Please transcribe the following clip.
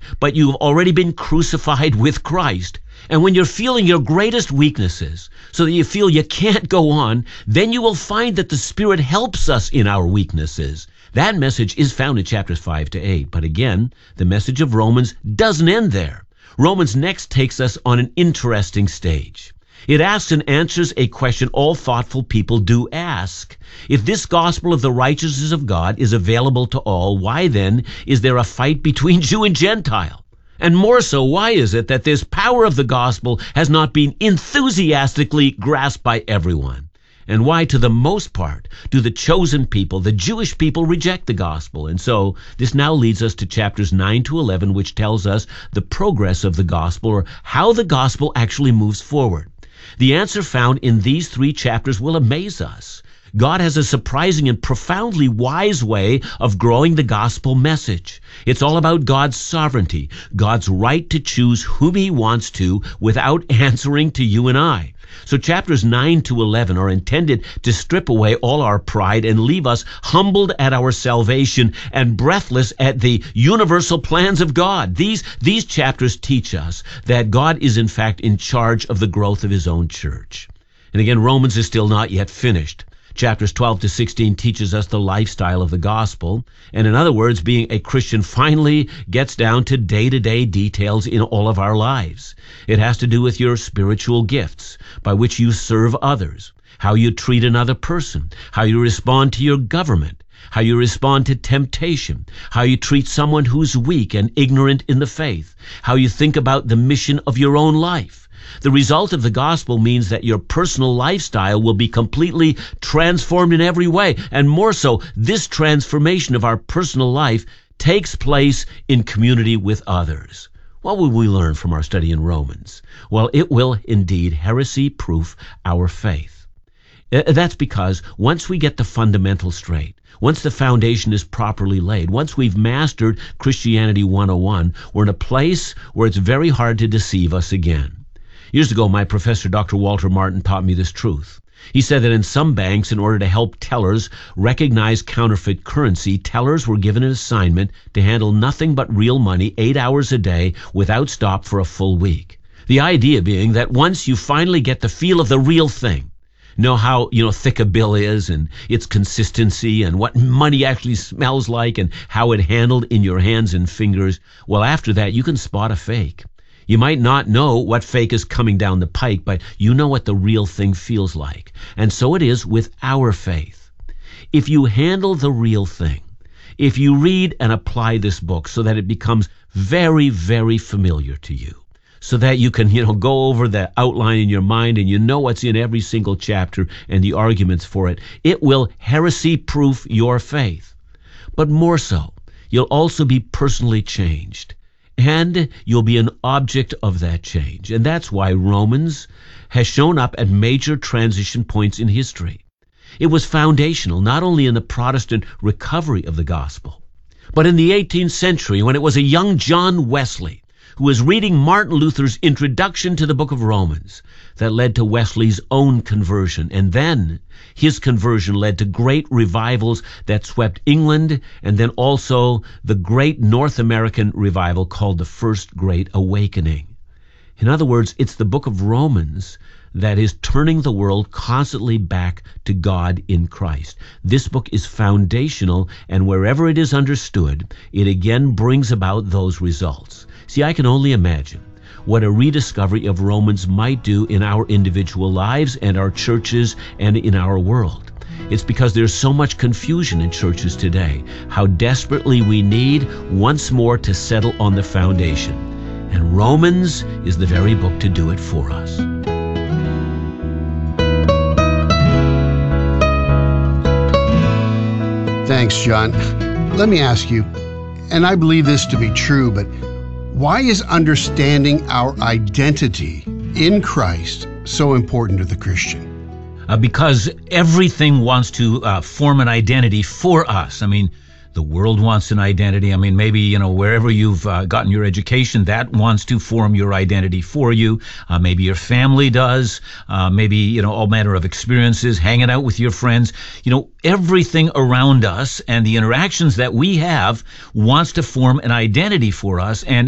but you've already been crucified with Christ. And when you're feeling your greatest weaknesses, so that you feel you can't go on, then you will find that the Spirit helps us in our weaknesses. That message is found in chapters 5 to 8. But again, the message of Romans doesn't end there. Romans next takes us on an interesting stage. It asks and answers a question all thoughtful people do ask. If this gospel of the righteousness of God is available to all, why then is there a fight between Jew and Gentile? And more so, why is it that this power of the gospel has not been enthusiastically grasped by everyone? And why, to the most part, do the chosen people, the Jewish people, reject the gospel? And so this now leads us to chapters 9 to 11, which tells us the progress of the gospel, or how the gospel actually moves forward. The answer found in these 3 chapters will amaze us. God has a surprising and profoundly wise way of growing the gospel message. It's all about God's sovereignty, God's right to choose whom he wants to without answering to you and I. So chapters 9 to 11 are intended to strip away all our pride and leave us humbled at our salvation and breathless at the universal plans of God. These chapters teach us that God is in fact in charge of the growth of his own church. And again, Romans is still not yet finished. Chapters 12 to 16 teaches us the lifestyle of the gospel. And in other words, being a Christian finally gets down to day-to-day details in all of our lives. It has to do with your spiritual gifts, by which you serve others, how you treat another person, how you respond to your government, how you respond to temptation, how you treat someone who's weak and ignorant in the faith, how you think about the mission of your own life. The result of the gospel means that your personal lifestyle will be completely transformed in every way. And more so, this transformation of our personal life takes place in community with others. What will we learn from our study in Romans? Well, it will indeed heresy-proof our faith. That's because once we get the fundamentals straight, once the foundation is properly laid, once we've mastered Christianity 101, we're in a place where it's very hard to deceive us again. Years ago, my professor, Dr. Walter Martin, taught me this truth. He said that in some banks, in order to help tellers recognize counterfeit currency, tellers were given an assignment to handle nothing but real money 8 hours a day without stop for a full week. The idea being that once you finally get the feel of the real thing, know how thick a bill is and its consistency and what money actually smells like and how it handled in your hands and fingers, well, after that, you can spot a fake. You might not know what fake is coming down the pike, but you know what the real thing feels like. And so it is with our faith. If you handle the real thing, if you read and apply this book so that it becomes very, very familiar to you, so that you can, go over the outline in your mind and you know what's in every single chapter and the arguments for it, it will heresy-proof your faith. But more so, you'll also be personally changed. And you'll be an object of that change. And that's why Romans has shown up at major transition points in history. It was foundational not only in the Protestant recovery of the gospel, but in the 18th century when it was a young John Wesley who was reading Martin Luther's introduction to the book of Romans that led to Wesley's own conversion. And then his conversion led to great revivals that swept England, and then also the great North American revival called the First Great Awakening. In other words, it's the book of Romans that is turning the world constantly back to God in Christ. This book is foundational, and wherever it is understood, it again brings about those results. See, I can only imagine what a rediscovery of Romans might do in our individual lives and our churches and in our world. It's because there's so much confusion in churches today, how desperately we need once more to settle on the foundation. And Romans is the very book to do it for us. Thanks, John. Let me ask you, and I believe this to be true, but why is understanding our identity in Christ so important to the Christian? Because everything wants to form an identity for us. I mean, the world wants an identity. I mean, maybe, wherever you've gotten your education, that wants to form your identity for you. Maybe your family does. Maybe, all manner of experiences, hanging out with your friends. Everything around us and the interactions that we have wants to form an identity for us. And